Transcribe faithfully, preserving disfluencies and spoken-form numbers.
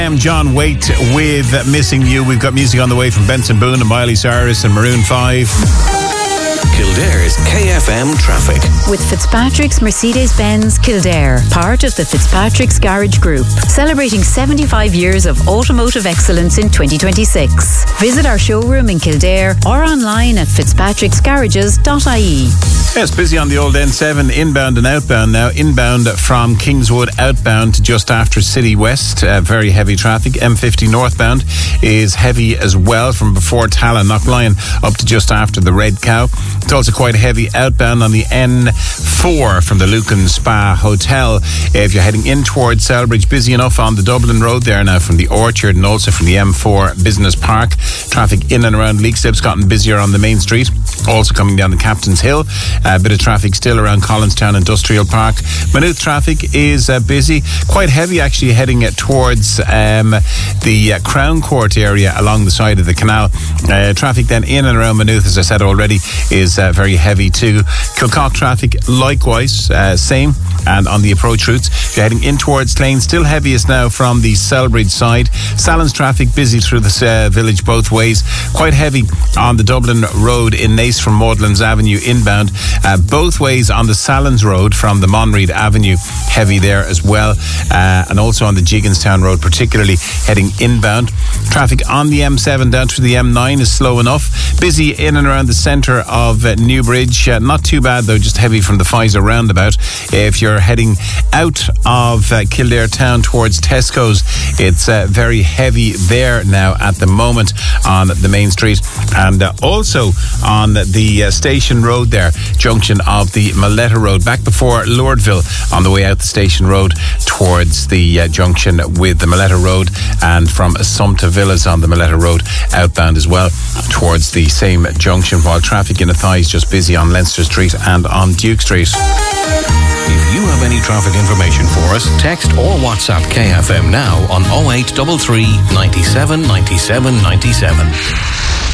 I'm John Waite with Missing You. We've got music on the way from Benson Boone and Miley Cyrus and Maroon five. Kildare's K F M traffic. With Fitzpatrick's Mercedes-Benz Kildare, part of the Fitzpatrick's Garage Group, celebrating seventy-five years of automotive excellence in twenty twenty-six. Visit our showroom in Kildare or online at fitzpatricks garages dot I E. Yeah, it's busy on the old N seven, inbound and outbound now. Inbound from Kingswood, outbound to just after City West. Uh, very heavy traffic. M fifty northbound is heavy as well from before Tala, Knocklion up to just after the Red Cow. It's also quite heavy outbound on the N four from the Lucan Spa Hotel. If you're heading in towards Selbridge, busy enough on the Dublin Road there now from the Orchard and also from the M four Business Park. Traffic in and around Leixlip's gotten busier on the main street. Also coming down the Captain's Hill. A bit of traffic still around Collinstown Industrial Park. Maynooth traffic is uh, busy. Quite heavy actually heading uh, towards um, the uh, Crown Court area along the side of the canal. Uh, traffic then in and around Maynooth, as I said already, is uh, very heavy too. Kilcock traffic likewise, uh, same. And on the approach routes, if you're heading in towards Clane, still heaviest now from the Selbridge side. Salons traffic busy through the uh, village both ways. Quite heavy on the Dublin Road in Naas from Maudlands Avenue inbound. Uh, both ways on the Salons Road from the Monreid Avenue, heavy there as well. Uh, and also on the Jigginstown Road, particularly heading inbound. Traffic on the M seven down to the M nine is slow enough. Busy in and around the centre of uh, Newbridge. Uh, not too bad though, just heavy from the Pfizer roundabout. If you're heading out of uh, Kildare town towards Tesco's, it's uh, very heavy there now at the moment on the main street. And uh, also on the uh, Station Road there, junction of the Maletta Road, back before Lordville on the way out the Station Road towards the uh, junction with the Maletta Road, and from Assumpta Villas on the Maletta Road outbound as well towards the same junction, while traffic in Athy is just busy on Leinster Street and on Duke Street. If you have any traffic information for us, text or WhatsApp K F M now on oh eight three three, nine seven, nine seven, nine seven.